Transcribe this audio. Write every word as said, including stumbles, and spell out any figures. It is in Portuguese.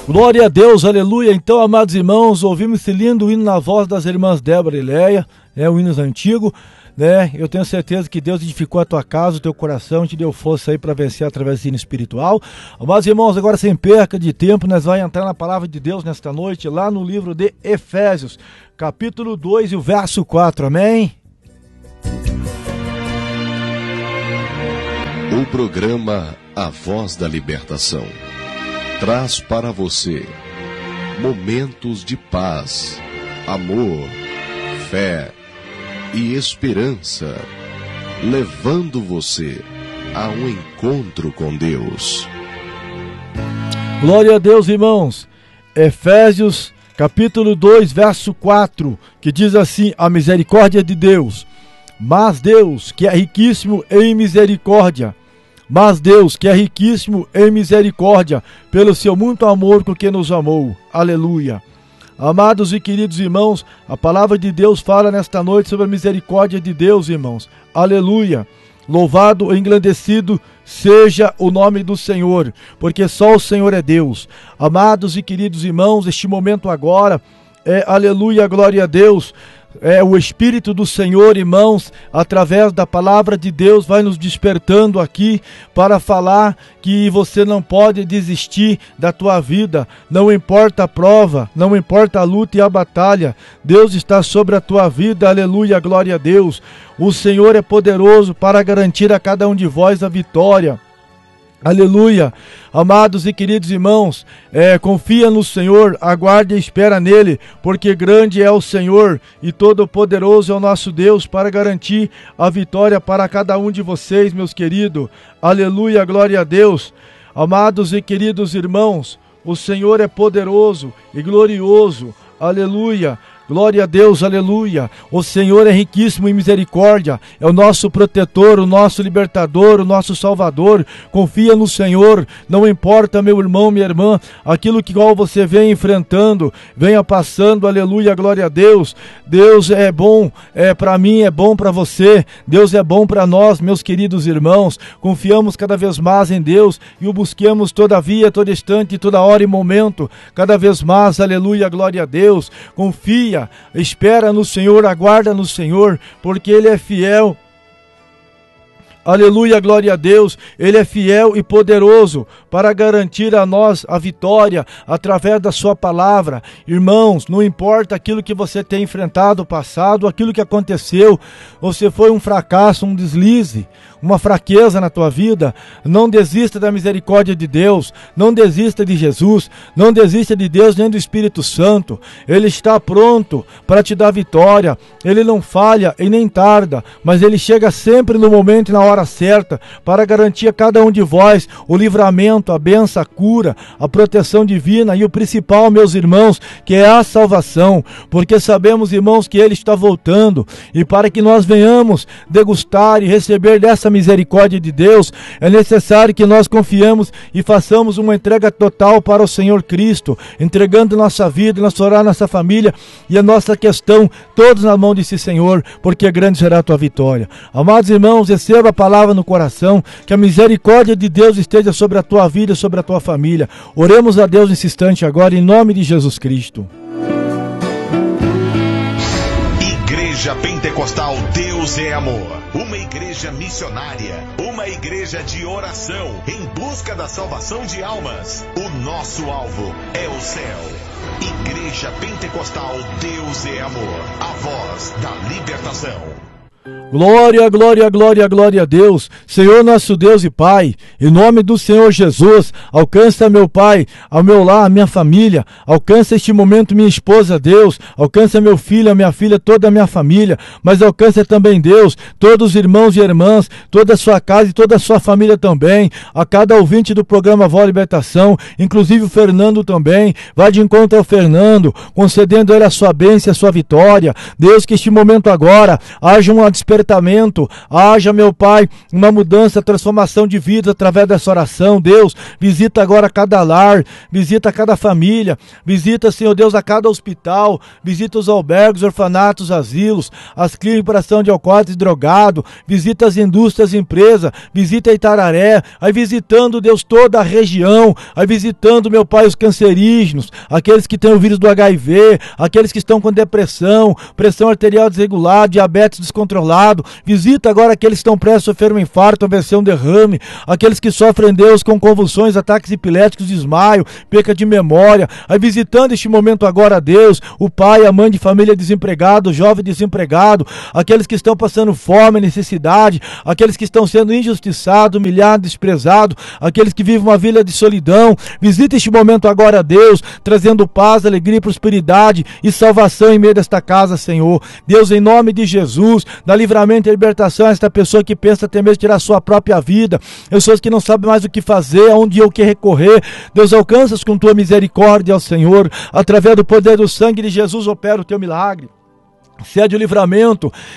Glória a Deus, aleluia. Então, amados irmãos, ouvimos esse lindo hino na voz das irmãs Débora e Leia, é um hino antigo, né? Eu tenho certeza que Deus edificou a tua casa, o teu coração, te deu força aí para vencer através desse hino espiritual. Amados irmãos, agora sem perca de tempo, nós vamos entrar na palavra de Deus nesta noite, lá no livro de Efésios, capítulo dois e o verso quatro, amém? O programa A Voz da Libertação traz para você momentos de paz, amor, fé e esperança, levando você a um encontro com Deus. Glória a Deus, irmãos. Efésios capítulo dois, verso quatro, que diz assim: a misericórdia de Deus, mas Deus, que é riquíssimo em misericórdia, Mas Deus, que é riquíssimo em misericórdia, pelo seu muito amor com que nos amou. Aleluia. Amados e queridos irmãos, a palavra de Deus fala nesta noite sobre a misericórdia de Deus, irmãos. Aleluia. Louvado e engrandecido seja o nome do Senhor, porque só o Senhor é Deus. Amados e queridos irmãos, este momento agora é, aleluia, glória a Deus. É o Espírito do Senhor, irmãos, através da palavra de Deus, vai nos despertando aqui para falar que você não pode desistir da tua vida. Não importa a prova, não importa a luta e a batalha, Deus está sobre a tua vida, aleluia, glória a Deus. O Senhor é poderoso para garantir a cada um de vós a vitória. Aleluia. Amados e queridos irmãos, é, confia no Senhor, aguarde e espera nele, porque grande é o Senhor e todo poderoso é o nosso Deus para garantir a vitória para cada um de vocês, meus queridos. Aleluia, glória a Deus. Amados e queridos irmãos, o Senhor é poderoso e glorioso. Aleluia. Glória a Deus, aleluia. O Senhor é riquíssimo em misericórdia, é o nosso protetor, o nosso libertador, o nosso salvador. Confia no Senhor, não importa, meu irmão, minha irmã, aquilo que igual você vem enfrentando, venha passando, aleluia, glória a Deus. Deus é bom, é para mim, é bom para você, Deus é bom para nós, meus queridos irmãos. Confiamos cada vez mais em Deus e o busquemos todavia, todo instante, toda hora e momento, cada vez mais, aleluia, glória a Deus. Confia, espera no Senhor, aguarda no Senhor, porque Ele é fiel. Aleluia, glória a Deus. Ele é fiel e poderoso para garantir a nós a vitória através da sua palavra. Irmãos, não importa aquilo que você tem enfrentado no passado, aquilo que aconteceu, você foi um fracasso, um deslize, uma fraqueza na tua vida, não desista da misericórdia de Deus, não desista de Jesus, não desista de Deus nem do Espírito Santo. Ele está pronto para te dar vitória, Ele não falha e nem tarda, mas Ele chega sempre no momento e na hora certa para garantir a cada um de vós o livramento, a bênção, a cura, a proteção divina e o principal, meus irmãos, que é a salvação, porque sabemos, irmãos, que Ele está voltando e para que nós venhamos degustar e receber dessa misericórdia de Deus, é necessário que nós confiemos e façamos uma entrega total para o Senhor Cristo, entregando nossa vida, nossa orar, nossa família e a nossa questão, todos na mão desse Senhor, porque grande será a tua vitória. Amados irmãos, receba a palavra no coração, que a misericórdia de Deus esteja sobre a tua vida, sobre a tua família. Oremos a Deus nesse instante agora, em nome de Jesus Cristo. Igreja Pentecostal Deus é Amor, uma igreja missionária, uma igreja de oração em busca da salvação de almas. O nosso alvo é o céu. Igreja Pentecostal Deus é Amor, a voz da libertação. Glória, glória, glória, glória a Deus. Senhor nosso Deus e Pai, em nome do Senhor Jesus, alcança meu Pai, ao meu lar, a minha família, alcança este momento minha esposa, Deus, alcança meu filho, a minha filha, toda a minha família, mas alcança também, Deus, todos os irmãos e irmãs, toda a sua casa e toda a sua família também, a cada ouvinte do programa Voz Libertação, inclusive o Fernando também, vai de encontro ao Fernando, concedendo a ele a sua bênção, a sua vitória. Deus, que este momento agora haja uma despertação libertamento. Haja, meu Pai, uma mudança, transformação de vida através dessa oração. Deus, visita agora cada lar, visita cada família, visita, Senhor Deus, a cada hospital, visita os albergues, orfanatos, asilos, as clínicas para ação de alcoólatras e drogado, visita as indústrias, empresas, visita Itararé, aí visitando, Deus, toda a região, aí visitando, meu Pai, os cancerígenos, aqueles que têm o vírus do H I V, aqueles que estão com depressão, pressão arterial desregulada, diabetes descontrolado, visita agora aqueles que estão prestes a sofrer um infarto, a vencer um derrame, aqueles que sofrem, Deus, com convulsões, ataques epiléticos, desmaio, perca de memória, aí visitando este momento agora, Deus, o pai, a mãe de família desempregado, o jovem desempregado, aqueles que estão passando fome, necessidade, aqueles que estão sendo injustiçados, humilhados, desprezados, aqueles que vivem uma vida de solidão, visita este momento agora, Deus, trazendo paz, alegria, prosperidade e salvação em meio desta casa, Senhor. Deus, em nome de Jesus, dá livramento e libertação a esta pessoa que pensa até mesmo tirar a sua própria vida, pessoas que não sabem mais o que fazer, aonde e o que recorrer. Deus, alcança-os com tua misericórdia, ó Senhor, através do poder do sangue de Jesus, opera o teu milagre. Cede o livramento,